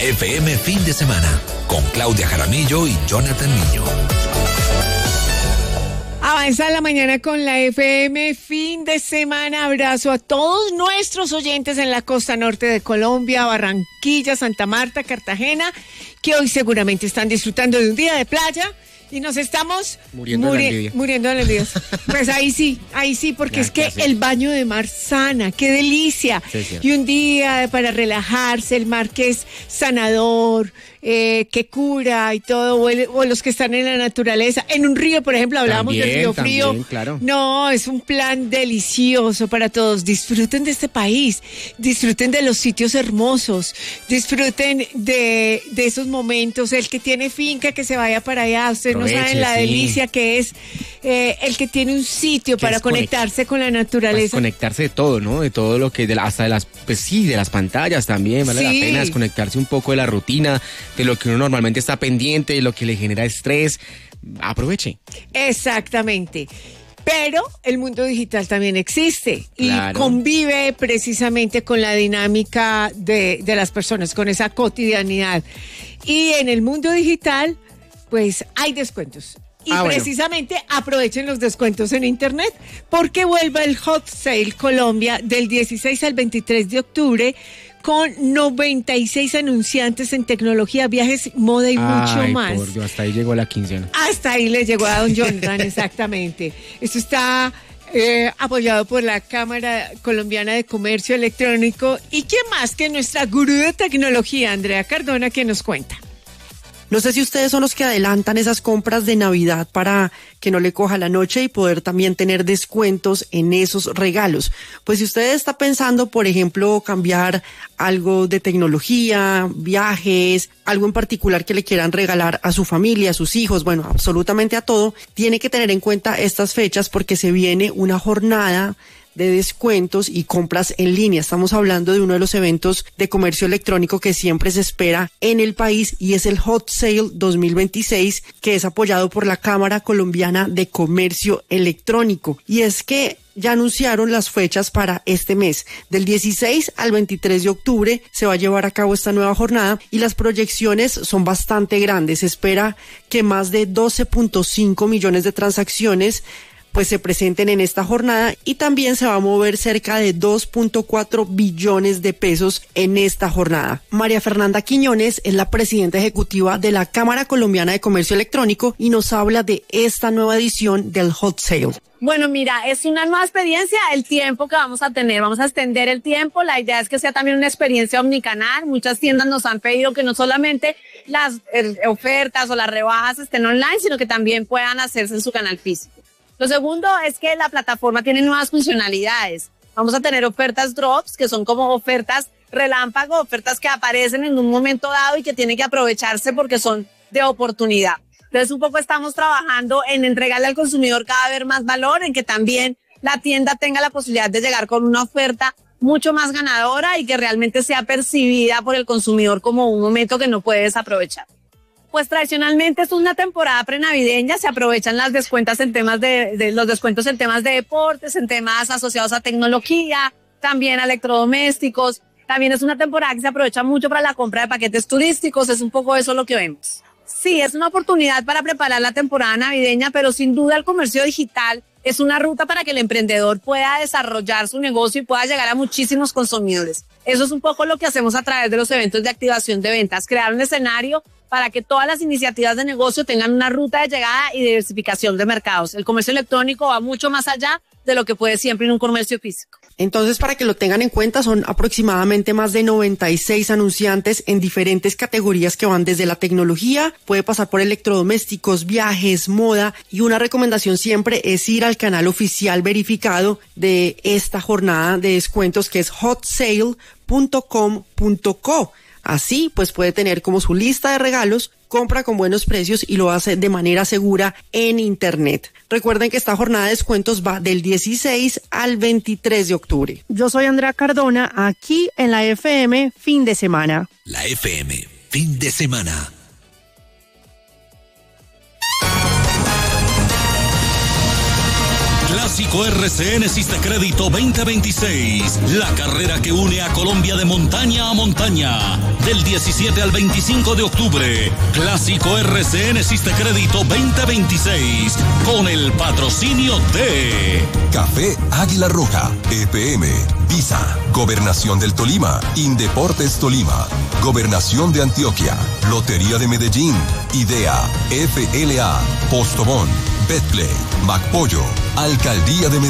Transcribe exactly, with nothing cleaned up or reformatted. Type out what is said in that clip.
La F M Fin de Semana, con Claudia Jaramillo y Jonathan Niño. Avanza la mañana con la F M Fin de Semana. Abrazo a todos nuestros oyentes en la costa norte de Colombia, Barranquilla, Santa Marta, Cartagena, que hoy seguramente están disfrutando de un día de playa. Y nos estamos muriendo muri- de la envidia. Muriendo de la envidia. Pues ahí sí, ahí sí, porque ya, es que el baño de mar sana, qué delicia. Sí, sí. Y un día para relajarse, el mar que es sanador, eh, que cura y todo, o, el, o los que están en la naturaleza. En un río, por ejemplo, hablábamos también, del río frío. También, claro. No, es un plan delicioso para todos. Disfruten de este país, disfruten de los sitios hermosos, disfruten de, de esos momentos. El que tiene finca, que se vaya para allá. Ustedes no saben la sí. delicia que es eh, el que tiene un sitio para conectarse conect- con la naturaleza. Conectarse de todo, ¿no? De todo lo que, de la, hasta de las, pues sí, de las pantallas también, vale sí. la pena desconectarse un poco de la rutina, de lo que uno normalmente está pendiente, de lo que le genera estrés. Aproveche. Exactamente. Pero el mundo digital también existe y claro. convive precisamente con la dinámica de, de las personas, con esa cotidianidad. Y en el mundo digital, pues hay descuentos. Y ah, precisamente bueno. aprovechen los descuentos en internet porque vuelve el Hot Sale Colombia del dieciséis al veintitrés de octubre con noventa y seis anunciantes en tecnología, viajes, moda y Ay, mucho más. Por Dios, hasta ahí llegó la quincena. Hasta ahí le llegó a don Jonathan, exactamente. Esto está eh, apoyado por la Cámara Colombiana de Comercio Electrónico. ¿Y quién más que nuestra gurú de tecnología, Andrea Cardona, que nos cuenta? No sé si ustedes son los que adelantan esas compras de Navidad para que no le coja la noche y poder también tener descuentos en esos regalos. Pues si usted está pensando, por ejemplo, cambiar algo de tecnología, viajes, algo en particular que le quieran regalar a su familia, a sus hijos, bueno, absolutamente a todo, tiene que tener en cuenta estas fechas porque se viene una jornada de descuentos y compras en línea. Estamos hablando de uno de los eventos de comercio electrónico que siempre se espera en el país y es el Hot Sale dos mil veintiséis, que es apoyado por la Cámara Colombiana de Comercio Electrónico. Y es que ya anunciaron las fechas para este mes. Del dieciséis al veintitrés de octubre se va a llevar a cabo esta nueva jornada y las proyecciones son bastante grandes. Se espera que más de doce punto cinco millones de transacciones pues se presenten en esta jornada y también se va a mover cerca de dos punto cuatro billones de pesos en esta jornada. María Fernanda Quiñones es la presidenta ejecutiva de la Cámara Colombiana de Comercio Electrónico y nos habla de esta nueva edición del Hot Sale. Bueno, mira, es una nueva experiencia, el tiempo que vamos a tener, vamos a extender el tiempo, la idea es que sea también una experiencia omnicanal. Muchas tiendas nos han pedido que no solamente las eh, ofertas o las rebajas estén online, sino que también puedan hacerse en su canal físico. Lo segundo es que la plataforma tiene nuevas funcionalidades. Vamos a tener ofertas drops, que son como ofertas relámpago, ofertas que aparecen en un momento dado y que tienen que aprovecharse porque son de oportunidad. Entonces, un poco estamos trabajando en entregarle al consumidor cada vez más valor, en que también la tienda tenga la posibilidad de llegar con una oferta mucho más ganadora y que realmente sea percibida por el consumidor como un momento que no puede desaprovechar. Pues tradicionalmente es una temporada prenavideña, se aprovechan las descuentas en temas de, de los descuentos en temas de deportes, en temas asociados a tecnología, también a electrodomésticos. También es una temporada que se aprovecha mucho para la compra de paquetes turísticos, es un poco eso lo que vemos. Sí, es una oportunidad para preparar la temporada navideña, pero sin duda el comercio digital es una ruta para que el emprendedor pueda desarrollar su negocio y pueda llegar a muchísimos consumidores. Eso es un poco lo que hacemos a través de los eventos de activación de ventas, crear un escenario para que todas las iniciativas de negocio tengan una ruta de llegada y diversificación de mercados. El comercio electrónico va mucho más allá de lo que puede siempre en un comercio físico. Entonces, para que lo tengan en cuenta, son aproximadamente más de noventa y seis anunciantes en diferentes categorías que van desde la tecnología, puede pasar por electrodomésticos, viajes, moda, y una recomendación siempre es ir al canal oficial verificado de esta jornada de descuentos que es hot sale punto com punto co. Así, pues puede tener como su lista de regalos, compra con buenos precios y lo hace de manera segura en internet. Recuerden que esta jornada de descuentos va del dieciséis al veintitrés de octubre. Yo soy Andrea Cardona, aquí en la F M Fin de Semana. La F M Fin de Semana. Clásico R C N Sistecrédito veinte veintiséis, la carrera que une a Colombia de montaña a montaña, del diecisiete al veinticinco de octubre. Clásico R C N Sistecrédito veinte veintiséis, con el patrocinio de Café Águila Roja, E P M, Visa, Gobernación del Tolima, Indeportes Tolima, Gobernación de Antioquia, Lotería de Medellín, Idea, F L A, Postobón, Betplay, MacPollo, Alcaldía de Medellín.